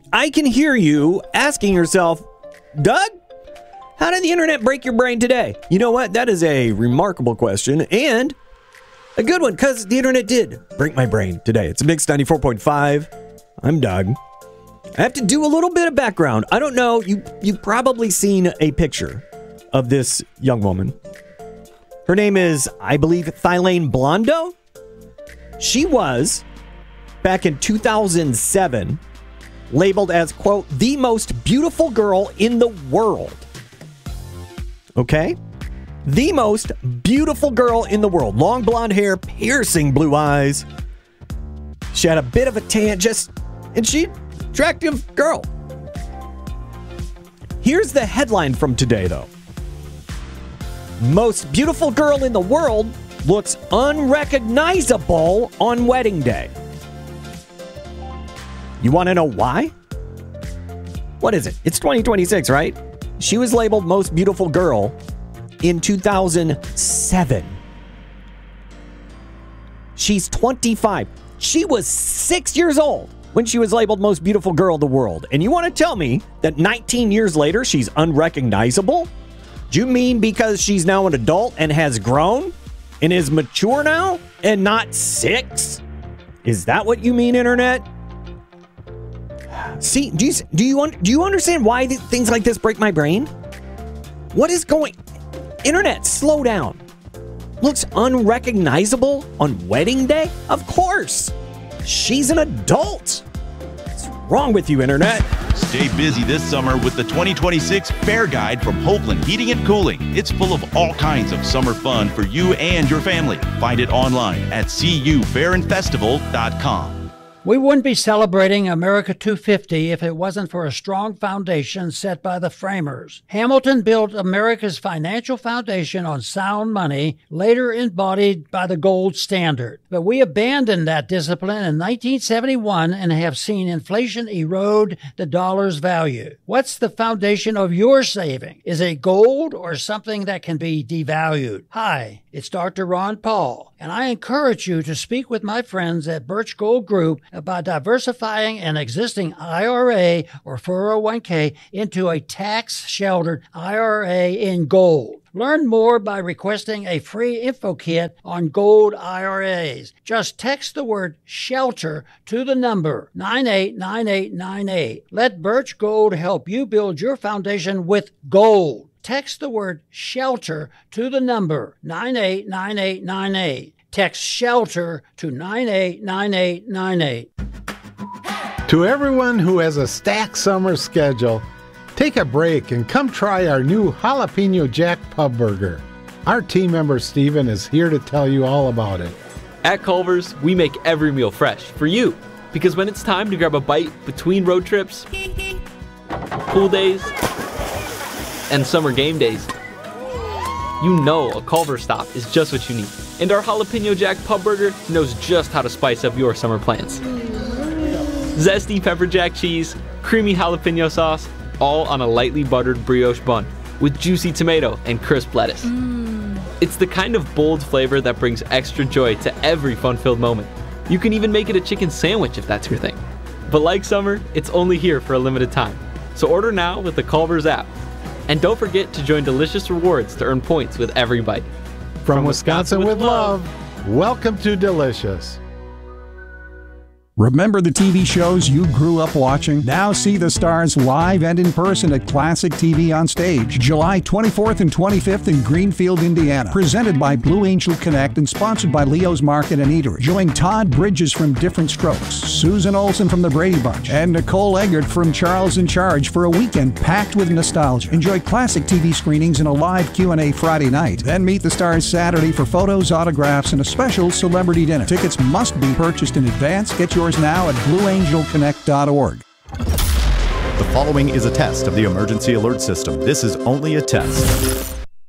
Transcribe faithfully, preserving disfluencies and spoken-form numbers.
I can hear you asking yourself, Doug, how did the internet break your brain today? You know what? That is a remarkable question and a good one, because the internet did break my brain today. It's Mix ninety-four point five. I'm Doug. I have to do a little bit of background. I don't know. You, you've probably seen a picture of this young woman. Her name is, I believe, Thylane Blondo. She was, back in two thousand seven, labeled as, quote, the most beautiful girl in the world. Okay? The most beautiful girl in the world. Long blonde hair, piercing blue eyes. She had a bit of a tan, just, and she, attractive girl. Here's the headline from today, though. Most beautiful girl in the world looks unrecognizable on wedding day. You want to know why? What is it? It's twenty twenty-six, right? She was labeled most beautiful girl in two thousand seven. She's twenty-five. She was six years old when she was labeled most beautiful girl in the world. And you want to tell me that nineteen years later, she's unrecognizable? Do you mean because she's now an adult and has grown and is mature now and not six? Is that what you mean, internet? See, do you do you do you understand why th- things like this break my brain? What is going? Internet, slow down. Looks unrecognizable on wedding day? Of course. She's an adult. What's wrong with you, internet? Stay busy this summer with the twenty twenty-six Fair Guide from Hoagland Heating and Cooling. It's full of all kinds of summer fun for you and your family. Find it online at c u fair and festival dot com. We wouldn't be celebrating America two fifty if it wasn't for a strong foundation set by the framers. Hamilton built America's financial foundation on sound money, later embodied by the gold standard. But we abandoned that discipline in nineteen seventy-one and have seen inflation erode the dollar's value. What's the foundation of your saving? Is it gold or something that can be devalued? Hi, it's Doctor Ron Paul, and I encourage you to speak with my friends at Birch Gold Group about diversifying an existing I R A or four oh one k into a tax-sheltered I R A in gold. Learn more by requesting a free info kit on gold I R As. Just text the word SHELTER to the number nine eight nine eight nine eight. Let Birch Gold help you build your foundation with gold. Text the word SHELTER to the number nine eight nine eight nine eight. Text SHELTER to nine eight nine eight nine eight. To everyone who has a stacked summer schedule, take a break and come try our new Jalapeno Jack Pub Burger. Our team member Steven is here to tell you all about it. At Culver's, we make every meal fresh for you. Because when it's time to grab a bite between road trips, pool days, and summer game days, you know a Culver's stop is just what you need. And our Jalapeno Jack Pub Burger knows just how to spice up your summer plans. Zesty pepper jack cheese, creamy jalapeno sauce, all on a lightly buttered brioche bun with juicy tomato and crisp lettuce. Mm. It's the kind of bold flavor that brings extra joy to every fun-filled moment. You can even make it a chicken sandwich if that's your thing. But like summer, it's only here for a limited time. So order now with the Culver's app. And don't forget to join Delicious Rewards to earn points with every bite. From, From Wisconsin, Wisconsin with love, love, welcome to Delicious. Remember the T V shows you grew up watching? Now see the stars live and in person at Classic T V on Stage, July twenty-fourth and twenty-fifth in Greenfield, Indiana. Presented by Blue Angel Connect and sponsored by Leo's Market and Eatery. Join Todd Bridges from Different Strokes, Susan Olsen from The Brady Bunch, and Nicole Eggert from Charles in Charge for a weekend packed with nostalgia. Enjoy classic T V screenings and a live Q and A Friday night. Then meet the stars Saturday for photos, autographs, and a special celebrity dinner. Tickets must be purchased in advance. Get yours now at blue angel connect dot org. The following is a test of the emergency alert system. This is only a test.